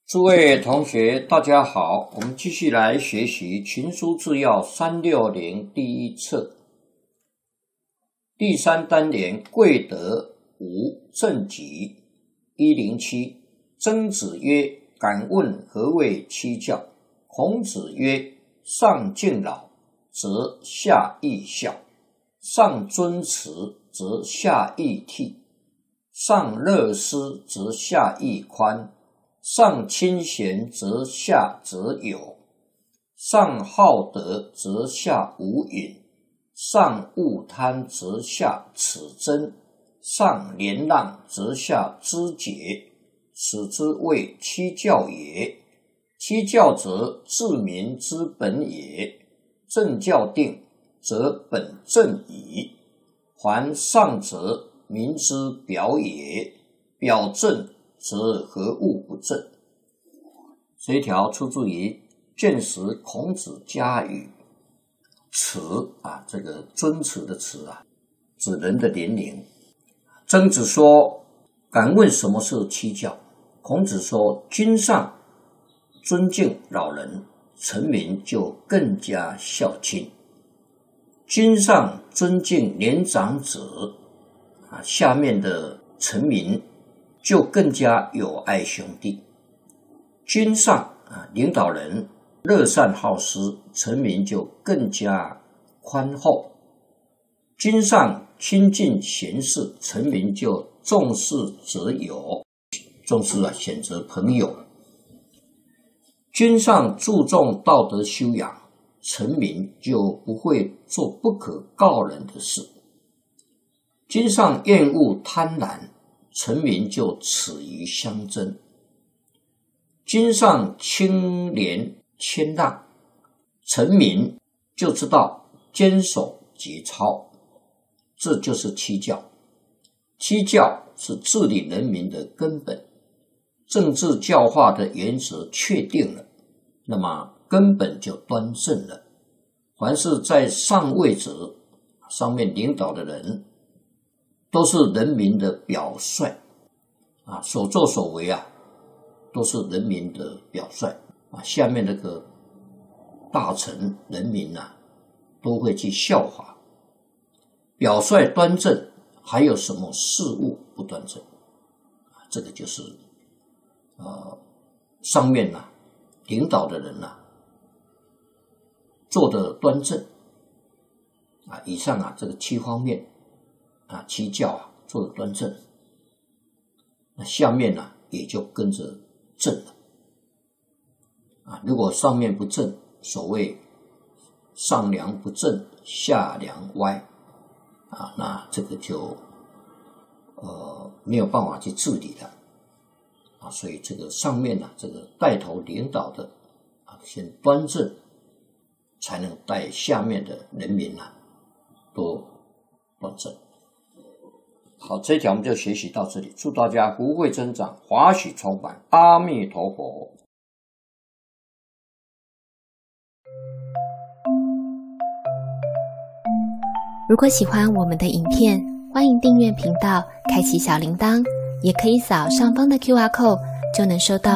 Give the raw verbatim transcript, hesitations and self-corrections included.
诸位同学大家好，我们继续来学习群书治要三六零第一册第三单元贵德五正己一零七。曾子曰：敢问何谓七教？孔子曰：上敬老，则下义孝；上尊慈，则下义悌；上乐施，则下义宽；上亲贤，则下则友；上好德，则下无隐；上勿贪，则下耻真；上廉让，则下知节。此之谓七教也。七教则治民之本也，政教定，则本正矣。凡上则民之表也，表正则何物不正？这一条出自于见识孔子家语。慈啊，这个尊慈的慈啊，指人的年龄。曾子说：敢问什么是七教？孔子说：君上尊敬老人，臣民就更加孝亲；君上尊敬年长者，啊，下面的臣民就更加友爱兄弟；君上啊，领导人乐善好施，臣民就更加宽厚；君上亲近贤士，臣民就重视择友，重视啊选择朋友；君上注重道德修养，臣民就不会做不可告人的事；君上厌恶贪婪，臣民就耻于相争；君上清廉谦让，臣民就知道坚守节操。这就是七教。七教是治理人民的根本，政治教化的原则确定了，那么根本就端正了。凡是在上位者，上面领导的人，都是人民的表率啊，所作所为啊，都是人民的表率啊。下面那个大臣人民啊，都会去效法。表率端正，还有什么事物不端正？这个就是呃，上面啊领导的人啊做的端正啊。以上啊这个七方面啊七教啊做的端正，那下面啊也就跟着正了啊。如果上面不正，所谓上梁不正下梁歪啊，那这个就呃没有办法去治理了啊。所以这个上面呢、啊，这个带头领导的啊，先端正，才能带下面的人民呢、啊、都端正。好，这一条我们就学习到这里，祝大家福慧增长，华喜充满，阿弥陀佛。 如果喜欢我们的影片，欢迎订阅频道，开启小铃铛，也可以扫上方的 Q R code， 就能收到